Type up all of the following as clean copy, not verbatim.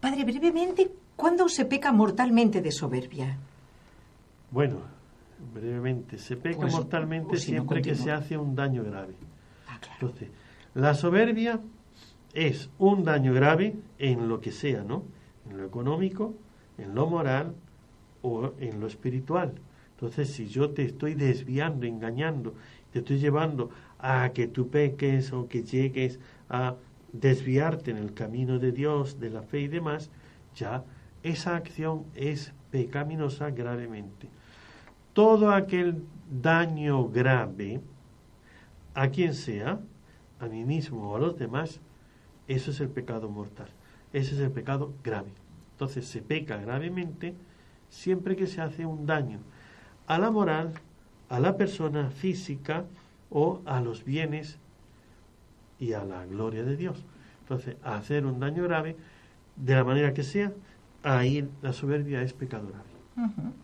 Padre, brevemente, ¿cuándo se peca mortalmente de soberbia? Bueno, brevemente, se peca mortalmente siempre que se hace un daño grave. Claro. Entonces, la soberbia es un daño grave en lo que sea, ¿no? En lo económico, en lo moral o en lo espiritual. Entonces, si yo te estoy desviando, engañando, te estoy llevando a que tú peques o que llegues a desviarte en el camino de Dios, de la fe y demás, ya esa acción es pecaminosa gravemente. Todo aquel daño grave, a quien sea, a mí mismo o a los demás, eso es el pecado mortal. Ese es el pecado grave. Entonces se peca gravemente siempre que se hace un daño a la moral, a la persona física o a los bienes y a la gloria de Dios. Entonces, hacer un daño grave, de la manera que sea, ahí la soberbia es pecado grave. Uh-huh.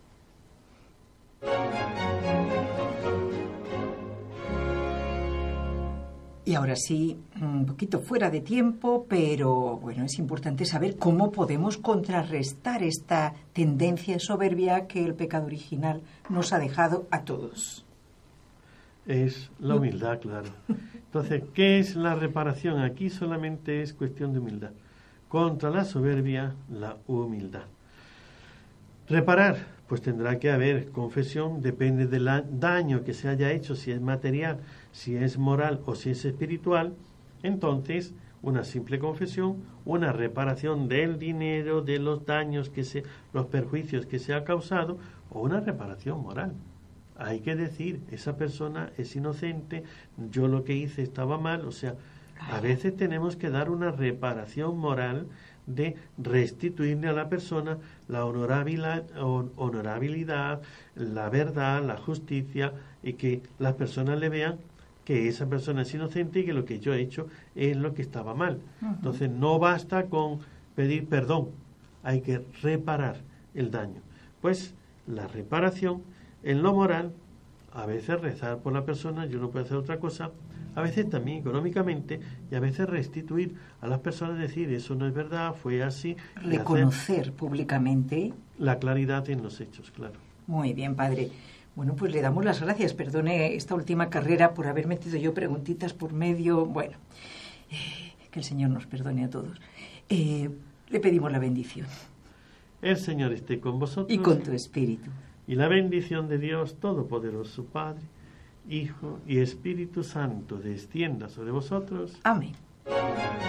Y ahora sí, un poquito fuera de tiempo, pero bueno, es importante saber cómo podemos contrarrestar esta tendencia de soberbia que el pecado original nos ha dejado a todos. Es la humildad, claro. Entonces, ¿qué es la reparación? Aquí solamente es cuestión de humildad. Contra la soberbia, la humildad. Reparar, pues tendrá que haber confesión, depende del daño que se haya hecho, si es material, si es moral o si es espiritual. Entonces, una simple confesión, una reparación del dinero, de los daños los perjuicios que se ha causado, o una reparación moral. Hay que decir, esa persona es inocente, yo lo que hice estaba mal, o sea, a veces tenemos que dar una reparación moral de restituirle a la persona la honorabilidad, la verdad, la justicia, y que las personas le vean que esa persona es inocente y que lo que yo he hecho es lo que estaba mal. Uh-huh. Entonces no basta con pedir perdón, hay que reparar el daño. Pues la reparación en lo moral, a veces rezar por la persona, yo no puedo hacer otra cosa, a veces también económicamente, y a veces restituir a las personas, decir, eso no es verdad, fue así. Reconocer públicamente la claridad en los hechos, claro. Muy bien, padre. Bueno, pues le damos las gracias. Perdone esta última carrera por haber metido yo preguntitas por medio. Bueno, que el Señor nos perdone a todos. Le pedimos la bendición. El Señor esté con vosotros. Y con tu espíritu. Y la bendición de Dios Todopoderoso, Padre, Hijo y Espíritu Santo, descienda sobre vosotros. Amén.